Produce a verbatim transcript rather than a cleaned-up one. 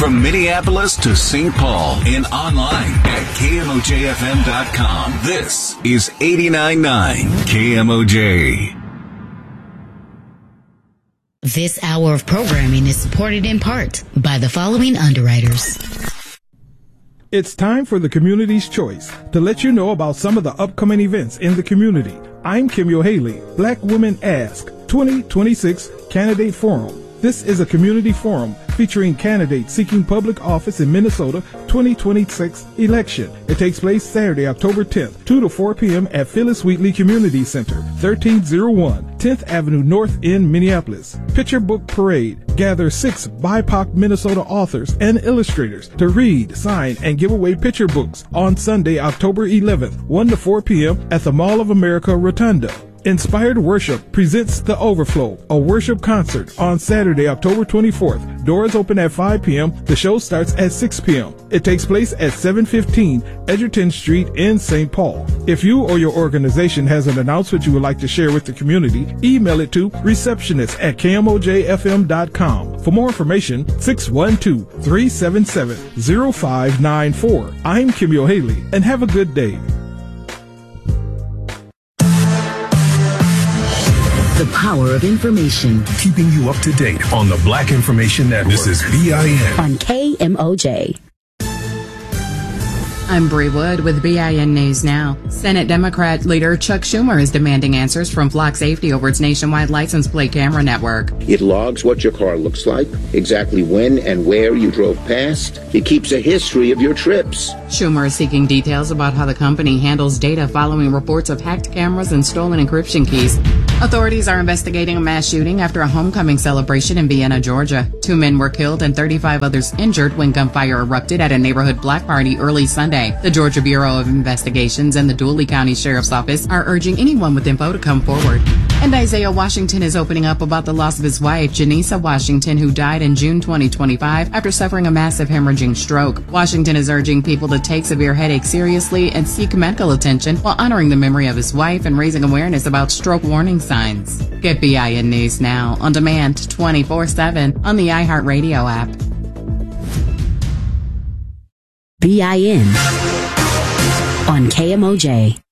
From Minneapolis to Saint Paul and online at K M O J F M dot com. This is eighty-nine point nine K M O J. This hour of programming is supported in part by the following underwriters. It's time for the Community's Choice to let you know about some of the upcoming events in the community. I'm Kimyo Haley, Black Women Ask twenty twenty-six Candidate Forum. This is a community forum featuring candidates seeking public office in Minnesota twenty twenty-six election. It takes place Saturday, October tenth, two to four p.m. at Phyllis Wheatley Community Center, thirteen oh one tenth Avenue North in Minneapolis. Picture Book Parade. Gather six B I P O C Minnesota authors and illustrators to read, sign, and give away picture books on Sunday, October eleventh, one to four p.m. at the Mall of America Rotunda. Inspired Worship presents The Overflow, a worship concert on Saturday, October twenty-fourth. Doors open at five p.m. The show starts at six p.m. It takes place at seven fifteen Edgerton Street in Saint Paul. If you or your organization has an announcement you would like to share with the community, email it to receptionist at K M O J F M dot com. For more information, six one two, three seven seven, zero five nine four. I'm Kimyo Haley, and have a good day. The power of information. Keeping you up to date on the Black Information Network. This is B I N. On K M O J. I'm Bree Wood with B I N News Now. Senate Democrat leader Chuck Schumer is demanding answers from Flock Safety over its nationwide license plate camera network. It logs what your car looks like, exactly when and where you drove past. It keeps a history of your trips. Schumer is seeking details about how the company handles data following reports of hacked cameras and stolen encryption keys. Authorities are investigating a mass shooting after a homecoming celebration in Vienna, Georgia. Two men were killed and thirty-five others injured when gunfire erupted at a neighborhood block party early Sunday. The Georgia Bureau of Investigations and the Dooley County Sheriff's Office are urging anyone with info to come forward. And Isaiah Washington is opening up about the loss of his wife, Janisa Washington, who died in June twenty twenty-five after suffering a massive hemorrhaging stroke. Washington is urging people to take severe headaches seriously and seek medical attention while honoring the memory of his wife and raising awareness about stroke warning signs. Get B I N News Now on demand twenty-four seven on the iHeartRadio app. B I N on K M O J.